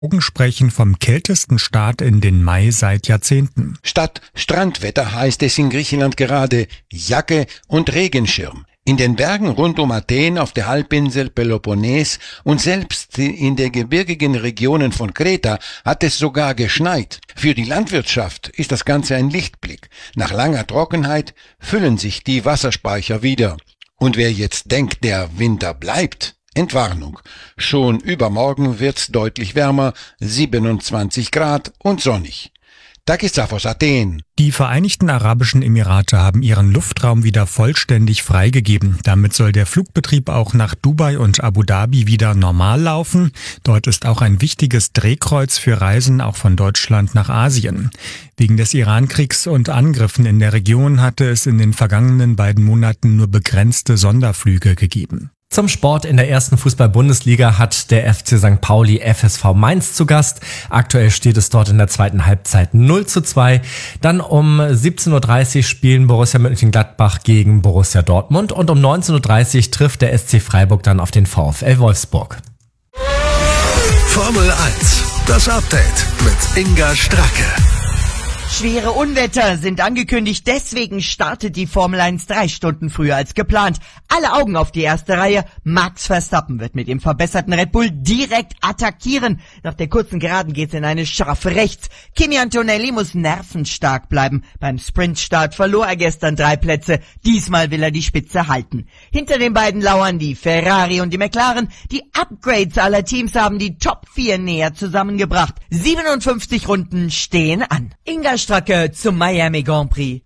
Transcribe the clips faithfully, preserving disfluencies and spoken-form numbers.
Sprechen vom kältesten Start in den Mai seit Jahrzehnten. Statt Strandwetter heißt es in Griechenland gerade Jacke und Regenschirm. In den Bergen rund um Athen, auf der Halbinsel Peloponnes und selbst in den gebirgigen Regionen von Kreta hat es sogar geschneit. Für die Landwirtschaft ist das Ganze ein Lichtblick. Nach langer Trockenheit füllen sich die Wasserspeicher wieder. Und wer jetzt denkt, der Winter bleibt, Entwarnung. Schon übermorgen wird's deutlich wärmer, siebenundzwanzig Grad und sonnig. Takis aus Athen. Die Vereinigten Arabischen Emirate haben ihren Luftraum wieder vollständig freigegeben. Damit soll der Flugbetrieb auch nach Dubai und Abu Dhabi wieder normal laufen. Dort ist auch ein wichtiges Drehkreuz für Reisen auch von Deutschland nach Asien. Wegen des Irankriegs und Angriffen in der Region hatte es in den vergangenen beiden Monaten nur begrenzte Sonderflüge gegeben. Zum Sport in der ersten Fußball-Bundesliga hat der F C Sankt Pauli F S V Mainz zu Gast. Aktuell steht es dort in der zweiten Halbzeit null zu zwei. Dann um siebzehn Uhr dreißig spielen Borussia Mönchengladbach gegen Borussia Dortmund und um neunzehn Uhr dreißig trifft der S C Freiburg dann auf den VfL Wolfsburg. Formel eins, das Update mit Inga Stracke. Schwere Unwetter sind angekündigt, deswegen startet die Formel eins drei Stunden früher als geplant. Alle Augen auf die erste Reihe. Max Verstappen wird mit dem verbesserten Red Bull direkt attackieren. Nach der kurzen Geraden geht's in eine scharfe Rechts. Kimi Antonelli muss nervenstark bleiben. Beim Sprintstart verlor er gestern drei Plätze. Diesmal will er die Spitze halten. Hinter den beiden lauern die Ferrari und die McLaren. Die Upgrades aller Teams haben die Top vier näher zusammengebracht. siebenundfünfzig Runden stehen an. Inga Stracke zum Miami Grand Prix.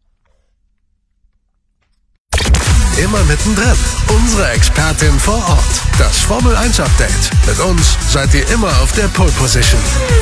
Immer mittendrin. Unsere Expertin vor Ort. Das Formel eins Update. Mit uns seid ihr immer auf der Pole Position.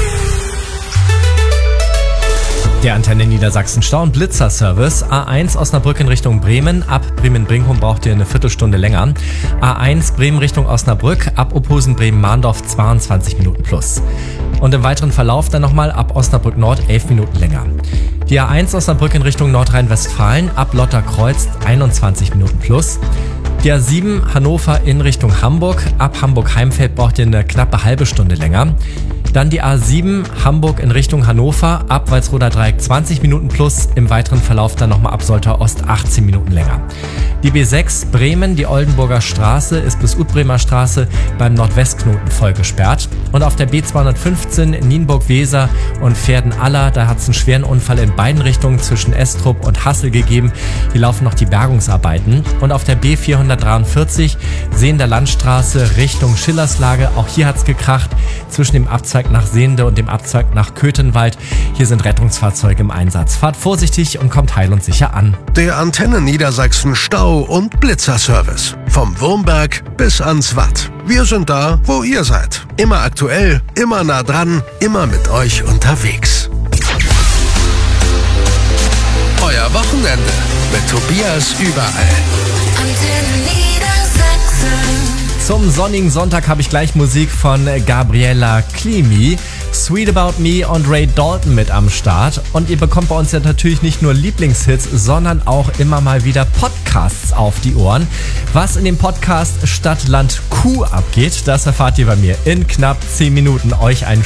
Der Antenne Niedersachsen Stau- und Blitzer-Service. A eins Osnabrück in Richtung Bremen. Ab Bremen-Brinkum braucht ihr eine Viertelstunde länger. A eins Bremen Richtung Osnabrück. Ab Opposen Bremen-Mahndorf zweiundzwanzig Minuten plus. Und im weiteren Verlauf dann nochmal ab Osnabrück Nord elf Minuten länger. Die A eins Osnabrück in Richtung Nordrhein-Westfalen. Ab Lotterkreuz einundzwanzig Minuten plus. Die A sieben Hannover in Richtung Hamburg. Ab Hamburg-Heimfeld braucht ihr eine knappe halbe Stunde länger. Dann die A sieben Hamburg in Richtung Hannover, ab Walsroder Dreieck zwanzig Minuten plus, im weiteren Verlauf dann nochmal ab Soltau Ost achtzehn Minuten länger. Die B sechs Bremen, die Oldenburger Straße, ist bis Utbremer Straße beim Nordwestknoten voll gesperrt. Und auf der B zweihundertfünfzehn Nienburg-Weser und Pferden-Aller, da hat es einen schweren Unfall in beiden Richtungen zwischen Estrup und Hassel gegeben. Hier laufen noch die Bergungsarbeiten. Und auf der B vierhundertdreiundvierzig Sehender Landstraße Richtung Schillerslage, auch hier hat es gekracht, zwischen dem Abzweig nach Sehnde und dem Abzweig nach Köthenwald. Hier sind Rettungsfahrzeuge im Einsatz. Fahrt vorsichtig und kommt heil und sicher an. Der Antenne Niedersachsen Stau- und Blitzer-Service. Vom Wurmberg bis ans Watt. Wir sind da, wo ihr seid. Immer aktuell, immer nah dran, immer mit euch unterwegs. Euer Wochenende mit Tobias überall. Antenne Niedersachsen. Zum sonnigen Sonntag habe ich gleich Musik von Gabriella Climi, Sweet About Me und Ray Dalton mit am Start. Und ihr bekommt bei uns ja natürlich nicht nur Lieblingshits, sondern auch immer mal wieder Podcasts auf die Ohren. Was in dem Podcast Stadt, Land, Kuh abgeht, das erfahrt ihr bei mir in knapp zehn Minuten. Euch einen